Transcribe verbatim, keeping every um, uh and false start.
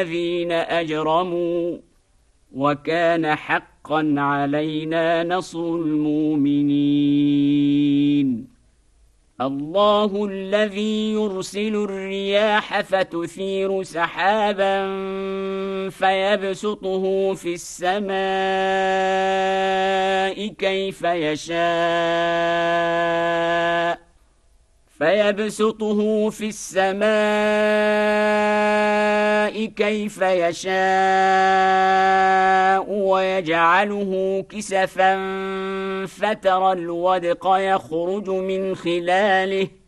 الذين أجرموا وكان حقا علينا نصر المؤمنين. الله الذي يرسل الرياح فتثير سحابا فيبسطه في السماء كيف يشاء فيبسطه في السماء كيف يشاء ويجعله كسفا فترى الودق يخرج من خلاله